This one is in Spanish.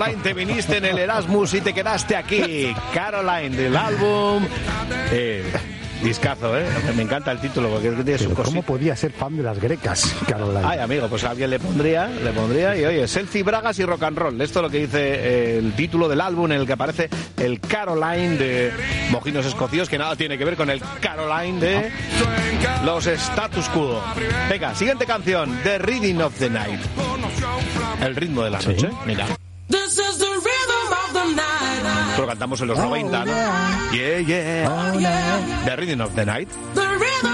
Caroline, te viniste en el Erasmus y te quedaste aquí. Caroline, del álbum... discazo, ¿eh? Me encanta el título porque tiene su cosita. ¿Cómo podía ser fan de las grecas, Caroline? Ay, amigo, pues alguien le pondría y oye, selfie, bragas y rock and roll. Esto es lo que dice el título del álbum en el que aparece el Caroline de Mojinos Escocios, que nada tiene que ver con el Caroline de los Status Quo. Venga, siguiente canción, The Rhythm of the Night. El ritmo de la noche. Mira. Esto lo cantamos en los 90, ¿no? Yeah, yeah. The Rhythm of the Night.